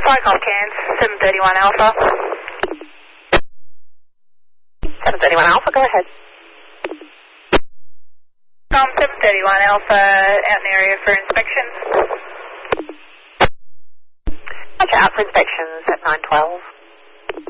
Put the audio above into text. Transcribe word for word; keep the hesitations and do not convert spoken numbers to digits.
Flycom Cairns, seven thirty-one Alpha. seven thirty-one Alpha, go ahead. Um, seven thirty-one Alpha, out in the area for inspections. Okay, out for inspections at nine twelve.